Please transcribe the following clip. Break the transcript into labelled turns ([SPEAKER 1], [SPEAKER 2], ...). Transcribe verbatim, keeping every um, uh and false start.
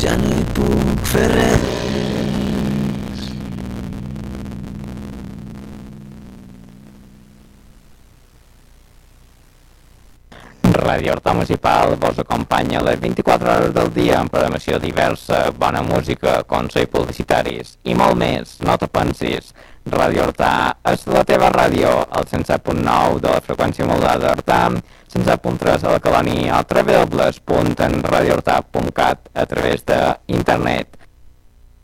[SPEAKER 1] ja no hi puc fer res.
[SPEAKER 2] Ràdio Horta Municipal vos acompanya les vint-i-quatre hores del dia amb programació diversa, bona música, consells publicitaris i molt més. No te pensis, Ràdio Horta és la teva ràdio, al cent set punt nou de la freqüència modulada d'Horta, cent set punt tres a la Colònia, w w w punt radio horta punt cat a través d'internet.